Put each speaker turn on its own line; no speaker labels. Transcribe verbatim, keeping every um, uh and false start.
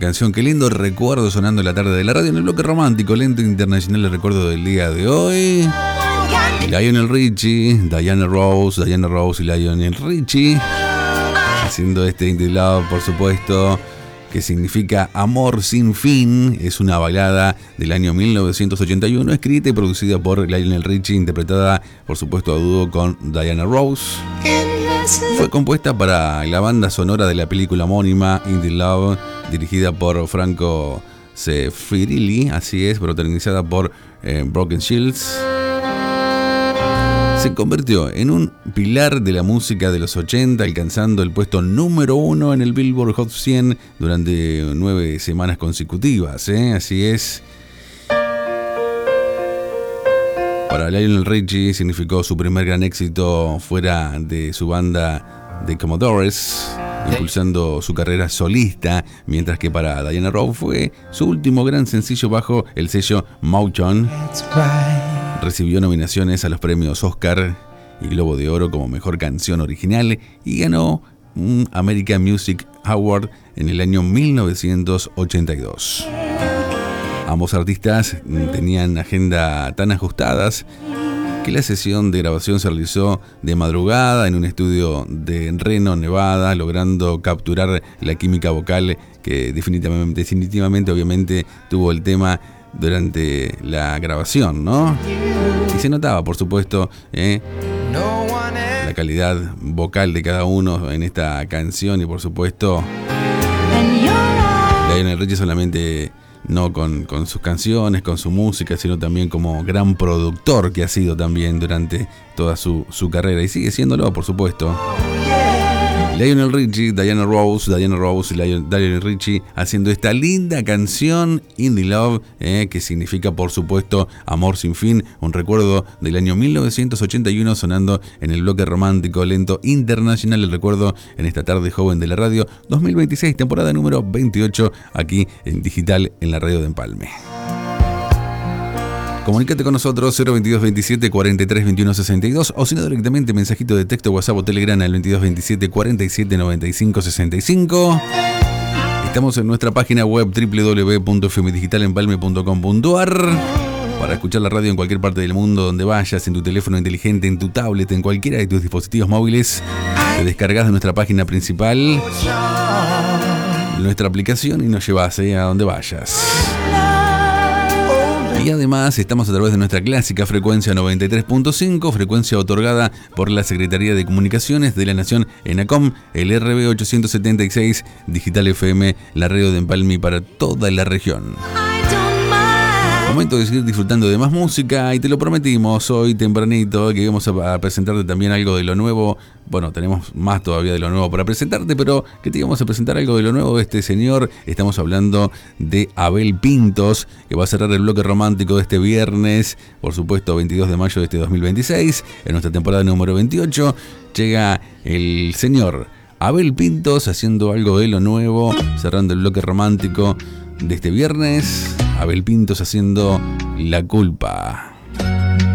canción. Qué lindo recuerdo sonando en la tarde de la radio en el bloque romántico, lento internacional, el recuerdo del día de hoy. Lionel Richie, Diana Ross, Diana Ross y Lionel Richie haciendo este In The Love, por supuesto, que significa amor sin fin. Es una balada del año mil novecientos ochenta y uno, escrita y producida por Lionel Richie, interpretada por supuesto a dúo con Diana Ross. Fue compuesta para la banda sonora de la película homónima In The Love, dirigida por Franco Sefirelli, así es, protagonizada por eh, Brooke Shields. Se convirtió en un pilar de la música de los ochenta, alcanzando el puesto número uno en el Billboard Hot cien durante nueve semanas consecutivas, ¿eh? Así es. Para Lionel Richie significó su primer gran éxito fuera de su banda The Commodores, impulsando su carrera solista, mientras que para Diana Ross fue su último gran sencillo bajo el sello Motown. Recibió nominaciones a los premios Oscar y Globo de Oro como mejor canción original y ganó un American Music Award en el año mil novecientos ochenta y dos. Ambos artistas tenían agenda tan ajustadas que la sesión de grabación se realizó de madrugada en un estudio de Reno, Nevada, logrando capturar la química vocal que definitivamente, definitivamente obviamente tuvo el tema durante la grabación, ¿no? Y se notaba, por supuesto, ¿eh? la calidad vocal de cada uno en esta canción y, por supuesto, Lionel Richie solamente no con, con sus canciones, con su música, sino también como gran productor que ha sido también durante toda su, su carrera y sigue siéndolo, por supuesto. Lionel Richie, Diana Ross, Diana Ross y Lionel Richie haciendo esta linda canción In The Love, eh, que significa por supuesto amor sin fin, un recuerdo del año mil novecientos ochenta y uno sonando en el bloque romántico lento internacional, el recuerdo en esta tarde joven de la radio dos mil veintiséis, temporada número veintiocho, aquí en digital en la radio de Empalme. Comunícate con nosotros cero veintidós veintisiete cuarenta y tres veintiuno sesenta y dos o si no directamente mensajito de texto, WhatsApp o Telegram al veintidós veintisiete cuarenta y siete noventa y cinco sesenta y cinco. Estamos en nuestra página web doble u doble u doble u punto f m digital empalme punto com punto a r para escuchar la radio en cualquier parte del mundo donde vayas, en tu teléfono inteligente, en tu tablet, en cualquiera de tus dispositivos móviles. Te descargas de nuestra página principal nuestra aplicación y nos llevas eh, a donde vayas. Y además estamos a través de nuestra clásica frecuencia noventa y tres punto cinco, frecuencia otorgada por la Secretaría de Comunicaciones de la Nación, ENACOM, el R B ochocientos setenta y seis, Digital F M, la radio de Empalme para toda la región. Momento de seguir disfrutando de más música y te lo prometimos hoy tempranito que íbamos a presentarte también algo de lo nuevo. Bueno, tenemos más todavía de lo nuevo para presentarte, pero que te íbamos a presentar algo de lo nuevo de este señor. Estamos hablando de Abel Pintos, que va a cerrar el bloque romántico de este viernes, por supuesto veintidós de mayo de este dos mil veintiséis, en nuestra temporada número veintiocho. Llega el señor Abel Pintos haciendo algo de lo nuevo, cerrando el bloque romántico de este viernes. Abel Pintos haciendo La Culpa.